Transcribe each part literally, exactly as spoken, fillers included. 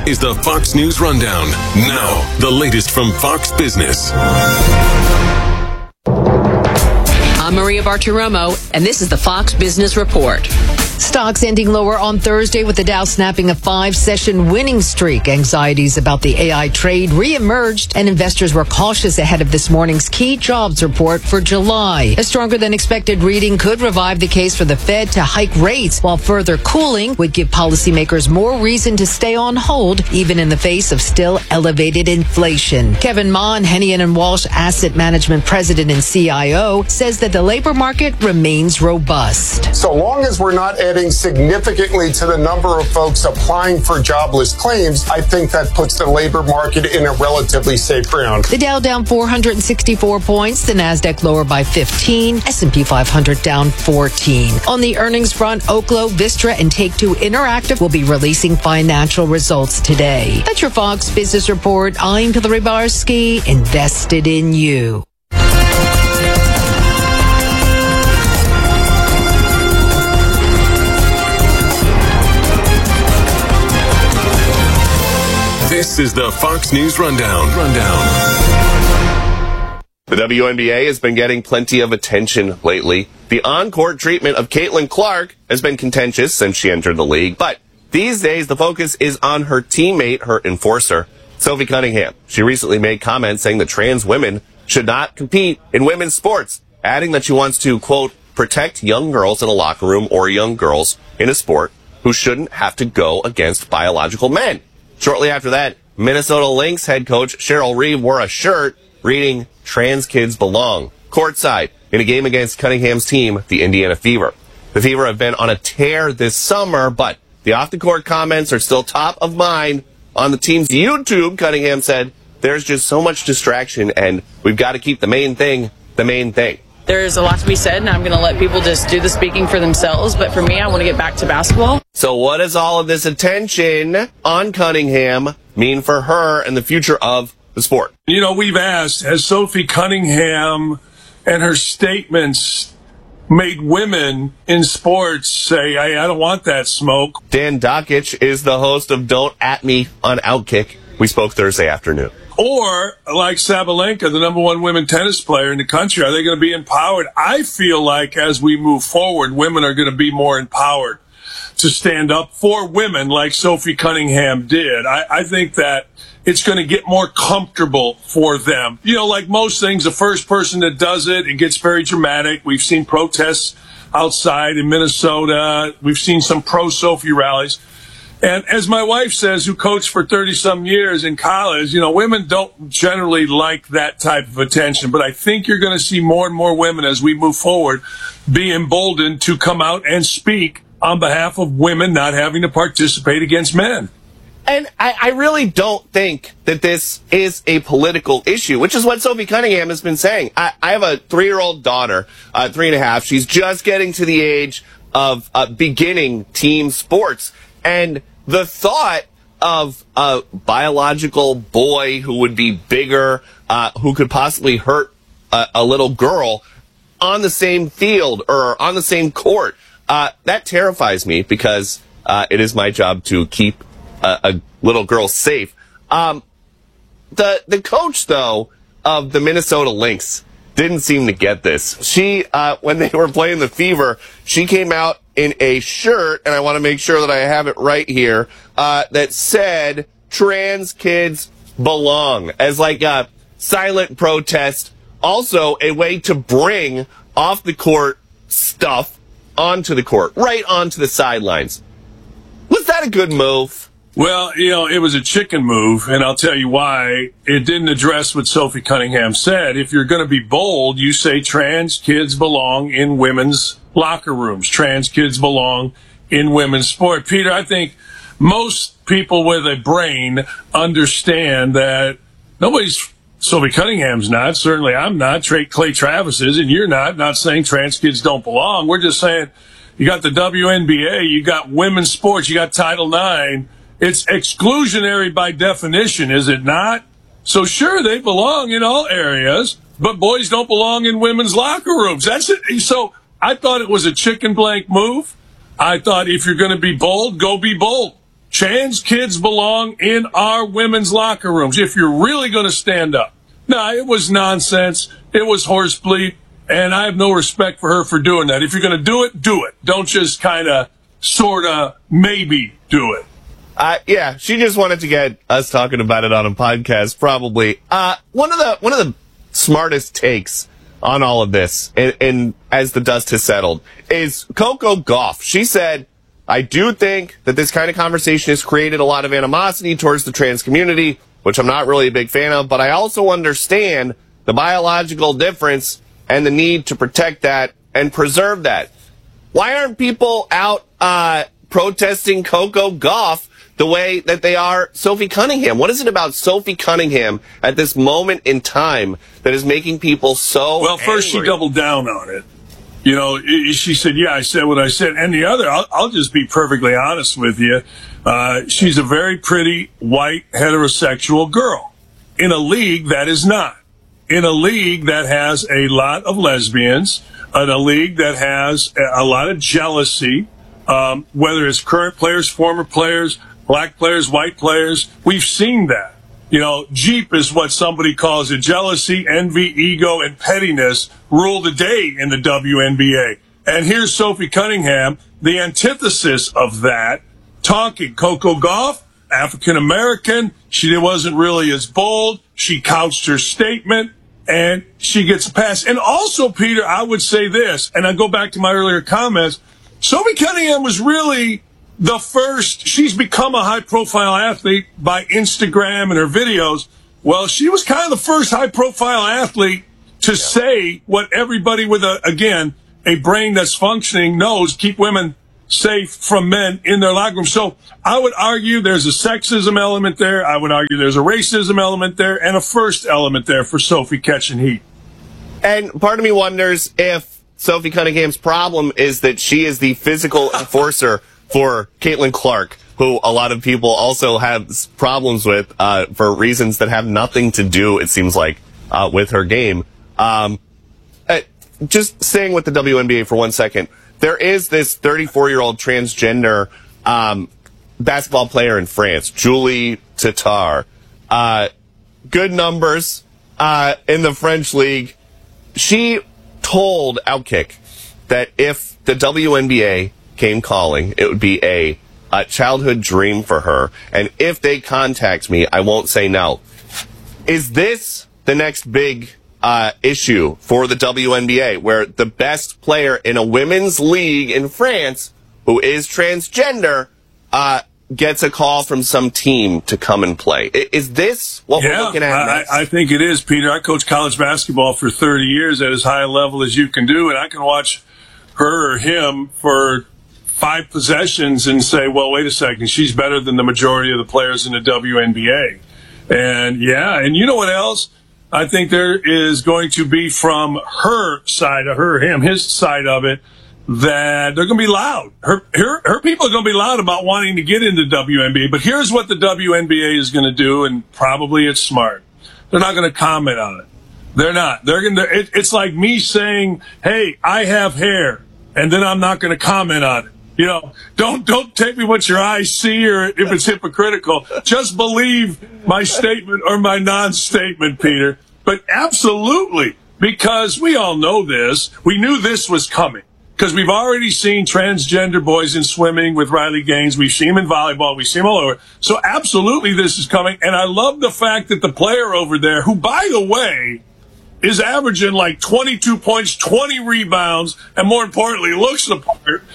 is the Fox News Rundown. Now, the latest from Fox Business. I'm Maria Bartiromo, and this is the Fox Business Report. Stocks ending lower on Thursday with the Dow snapping a five-session winning streak. Anxieties about the A I trade reemerged, and investors were cautious ahead of this morning's key jobs report for July. A stronger-than-expected reading could revive the case for the Fed to hike rates, while further cooling would give policymakers more reason to stay on hold, even in the face of still elevated inflation. Kevin Mon, Hennian and Walsh Asset Management President and C I O, says that the labor market remains robust. So long as we're not adding significantly to the number of folks applying for jobless claims, I think that puts the labor market in a relatively safe ground. The Dow down four hundred sixty-four points, the Nasdaq lower by fifteen, S and P five hundred down fourteen. On the earnings front, Oklo, Vistra, and Take-Two Interactive will be releasing financial results today. That's your Fox Business Report. I'm Hillary Barsky, invested in you. This is the Fox News Rundown. Rundown. The W N B A has been getting plenty of attention lately. The on-court treatment of Caitlin Clark has been contentious since she entered the league, but these days the focus is on her teammate, her enforcer, Sophie Cunningham. She recently made comments saying that trans women should not compete in women's sports, adding that she wants to, quote, protect young girls in a locker room or young girls in a sport who shouldn't have to go against biological men. Shortly after that, Minnesota Lynx head coach Cheryl Reeve wore a shirt reading, "Trans kids belong," courtside in a game against Cunningham's team, the Indiana Fever. The Fever have been on a tear this summer, but the off-the-court comments are still top of mind on the team's YouTube. Cunningham said, "There's just so much distraction, and we've got to keep the main thing the main thing." There's a lot to be said, and I'm going to let people just do the speaking for themselves. But for me, I want to get back to basketball. So what does all of this attention on Cunningham mean for her and the future of the sport? You know, we've asked, has Sophie Cunningham and her statements made women in sports say, I, I don't want that smoke? Dan Dakich is the host of Don't At Me on Outkick. We spoke Thursday afternoon. Or, like Sabalenka, the number one women tennis player in the country, are they going to be empowered? I feel like as we move forward, women are going to be more empowered to stand up for women like Sophie Cunningham did. I, I think that it's going to get more comfortable for them. You know, like most things, the first person that does it, it gets very dramatic. We've seen protests outside in Minnesota. We've seen some pro-Sophie rallies. And as my wife says, who coached for thirty-some years in college, you know, women don't generally like that type of attention. But I think you're going to see more and more women as we move forward be emboldened to come out and speak on behalf of women not having to participate against men. And I, I really don't think that this is a political issue, which is what Sophie Cunningham has been saying. I, I have a three-year-old daughter, uh, three and a half. She's just getting to the age of uh, beginning team sports. And the thought of a biological boy who would be bigger, uh, who could possibly hurt a, a little girl on the same field or on the same court, uh, that terrifies me because uh, it is my job to keep a, a little girl safe. Um, the the coach, though, of the Minnesota Lynx didn't seem to get this. She, uh, when they were playing the Fever, she came out in a shirt, and I want to make sure that I have it right here, uh, that said, "Trans kids belong," as like a silent protest. Also a way to bring off the court stuff onto the court, right onto the sidelines. Was that a good move? Well, you know, it was a chicken move, and I'll tell you why. It didn't address what Sophie Cunningham said. If you're going to be bold, you say trans kids belong in women's locker rooms. Trans kids belong in women's sport. Peter, I think most people with a brain understand that nobody's, Sophie Cunningham's not, certainly I'm not, Trey, Clay Travis is, and you're not, not saying trans kids don't belong. We're just saying you got the W N B A, you got women's sports, you got Title nine. It's exclusionary by definition, is it not? So sure, they belong in all areas, but boys don't belong in women's locker rooms. That's it. So I thought it was a chicken blank move. I thought if you're going to be bold, go be bold. trans kids belong in our women's locker rooms if you're really going to stand up. No, it was nonsense. It was horse bleat, and I have no respect for her for doing that. If you're going to do it, do it. Don't just kind of, sort of, maybe do it. Uh, yeah, she just wanted to get us talking about it on a podcast, probably. Uh, one of the one of the smartest takes on all of this, and, and as the dust has settled, is Coco Gauff. She said, I do think that this kind of conversation has created a lot of animosity towards the trans community, which I'm not really a big fan of, but I also understand the biological difference and the need to protect that and preserve that. Why aren't people out uh, protesting Coco Gauff the way that they are Sophie Cunningham? What is it about Sophie Cunningham at this moment in time that is making people so Well, first angry? She doubled down on it. You know, she said, yeah, I said what I said. And the other, I'll, I'll just be perfectly honest with you. Uh, she's a very pretty, white, heterosexual girl in a league that is not. In a league that has a lot of lesbians, in a league that has a lot of jealousy, um, whether it's current players, former players, black players, white players. We've seen that. You know, Jeep is what somebody calls it. Jealousy, envy, ego, and pettiness rule the day in the W N B A. And here's Sophie Cunningham, the antithesis of that, talking. Coco Gauff, African-American. She wasn't really as bold. She couched her statement, and she gets a pass. And also, Peter, I would say this, and I go back to my earlier comments. Sophie Cunningham was really the first. She's become a high-profile athlete by Instagram and her videos. Well, she was kind of the first high-profile athlete to yeah. say what everybody with, a again, a brain that's functioning knows: keep women safe from men in their locker room. So I would argue there's a sexism element there. I would argue there's a racism element there and a first element there for Sophie catching heat. And part of me wonders if Sophie Cunningham's problem is that she is the physical enforcer for Caitlin Clark, who a lot of people also have problems with uh, for reasons that have nothing to do, it seems like, uh, with her game. Um, uh, just staying with the W N B A for one second. There is this thirty-four-year-old transgender um, basketball player in France, Julie Tatar. Uh, good numbers uh, in the French league. She told Outkick that if the W N B A came calling, it would be a, a childhood dream for her. And if they contact me, I won't say no. Is this the next big Uh, issue for the W N B A, where the best player in a women's league in France, who is transgender, uh, gets a call from some team to come and play? I- is this what yeah, we're looking at next? I, I think it is, Peter. I coached college basketball for thirty years at as high a level as you can do, and I can watch her or him for five possessions and say, well, wait a second, she's better than the majority of the players in the W N B A. And, yeah, and you know what else? I think there is going to be from her side of her, him, his side of it, that they're going to be loud. Her, her, her people are going to be loud about wanting to get into W N B A. But here's what the W N B A is going to do, and probably it's smart. They're not going to comment on it. They're not. They're going to. It, it's like me saying, "Hey, I have hair," and then I'm not going to comment on it. You know, don't don't take me what your eyes see, or if it's hypocritical. Just believe my statement or my non-statement, Peter. But absolutely, because we all know this. We knew this was coming because we've already seen transgender boys in swimming with Riley Gaines. We've seen him in volleyball. We've seen him all over. So absolutely, this is coming. And I love the fact that the player over there, who, by the way, is averaging like twenty-two points, twenty rebounds, and more importantly, looks the part.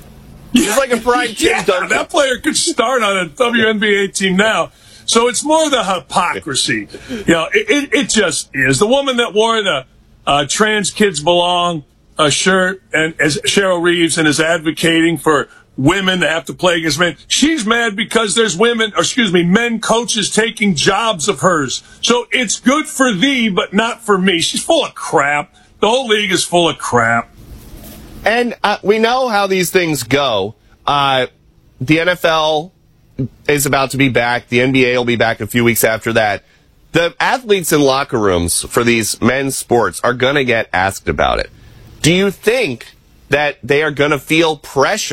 He's like a fried yeah, chicken. That player could start on a W N B A team now. So it's more the hypocrisy. You know, it, it, it just is. The woman that wore the uh, Trans Kids Belong uh, shirt, and as Cheryl Reeves, and is advocating for women that have to play against men, she's mad because there's women, or excuse me, men coaches taking jobs of hers. So it's good for thee, but not for me. She's full of crap. The whole league is full of crap. And uh, we know how these things go. Uh, the N F L is about to be back. The N B A will be back a few weeks after that. The athletes in locker rooms for these men's sports are going to get asked about it. Do you think that they are going to feel pressure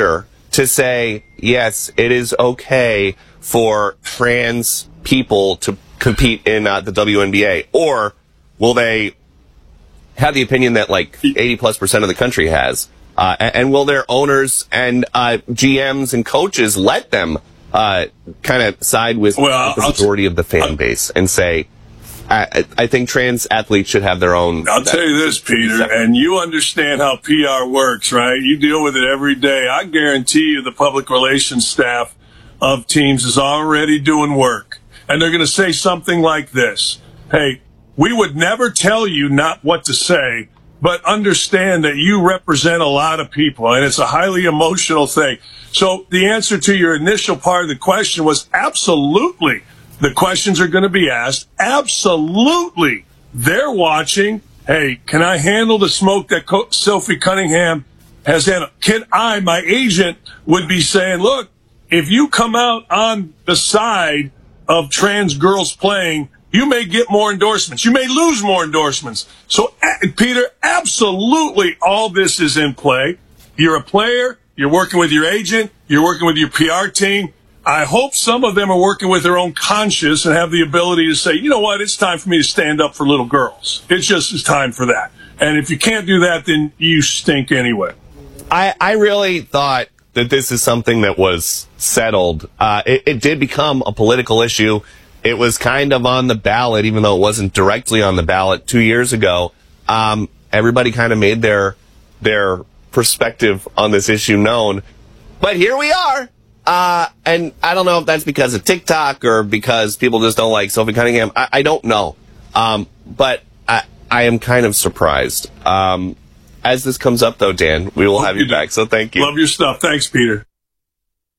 to say, yes, it is okay for trans people to compete in uh, the W N B A? Or will they have the opinion that like eighty plus percent of the country has? Uh, and, and will their owners and uh, G Ms and coaches let them uh, kind of side with well, the majority of the fan base and say, I, I think trans athletes should have their own. I'll tell you this, Peter, and you understand how P R works, right? You deal with it every day. I guarantee you the public relations staff of teams is already doing work. And they're going to say something like this. Hey, we would never tell you not what to say, but understand that you represent a lot of people, and it's a highly emotional thing. So the answer to your initial part of the question was absolutely. The questions are going to be asked. Absolutely. They're watching. Hey, can I handle the smoke that Co- Sophie Cunningham has had? Can I, my agent, would be saying, look, if you come out on the side of trans girls playing, you may get more endorsements. You may lose more endorsements. So, uh, Peter, absolutely all this is in play. You're a player. You're working with your agent. You're working with your P R team. I hope some of them are working with their own conscience and have the ability to say, you know what, it's time for me to stand up for little girls. It's just it's time for that. And if you can't do that, then you stink anyway. I, I really thought that this is something that was settled. Uh, it, it did become a political issue. It was kind of on the ballot, even though it wasn't directly on the ballot two years ago. Um, everybody kind of made their their perspective on this issue known. But here we are. Uh, and I don't know if that's because of TikTok or because people just don't like Sophie Cunningham. I, I don't know. Um, but I, I am kind of surprised. Um, as this comes up, though, Dan, we will have you back. So thank you. Love your stuff. Thanks, Peter.